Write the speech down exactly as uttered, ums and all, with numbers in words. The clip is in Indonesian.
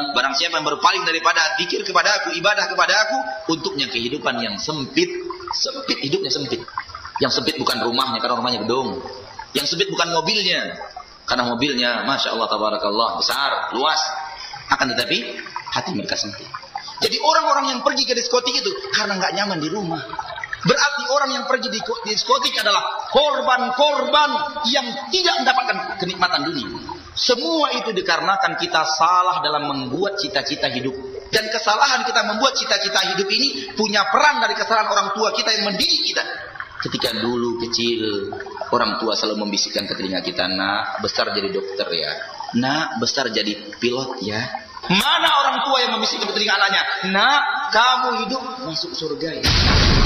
Barang siapa yang berpaling daripada zikir kepada aku, ibadah kepada aku, untuknya kehidupan yang sempit. Sempit, hidupnya sempit. Yang sempit bukan rumahnya, karena rumahnya gedung. Yang sempit bukan mobilnya, karena mobilnya Masya Allah tabarakallah besar, luas. Akan tetapi hati mereka sempit. Jadi orang-orang yang pergi ke diskotik itu karena nggak nyaman di rumah. Berarti orang yang pergi di diskotik adalah korban-korban yang tidak mendapatkan kenikmatan dunia. Semua itu dikarenakan kita salah dalam membuat cita-cita hidup. Dan kesalahan kita membuat cita-cita hidup ini punya peran dari kesalahan orang tua kita yang mendidik kita. Ketika dulu kecil, orang tua selalu membisikkan ke telinga kita, nak, besar jadi dokter ya. Nak, besar jadi pilot ya. Mana orang tua yang membisikkan ke telinga anaknya, nak, kamu hidup masuk surga ya.